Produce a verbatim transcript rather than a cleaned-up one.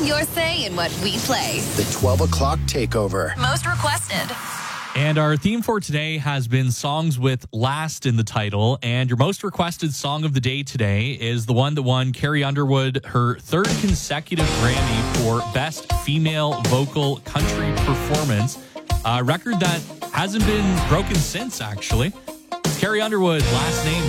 have your say in what we play. The twelve o'clock takeover. Most requested. And our theme for today has been songs with last in the title. And your most requested song of the day today is the one that won Carrie Underwood her third consecutive Grammy for Best Female Vocal Country Performance. A record that hasn't been broken since, actually. It's Carrie Underwood, last name.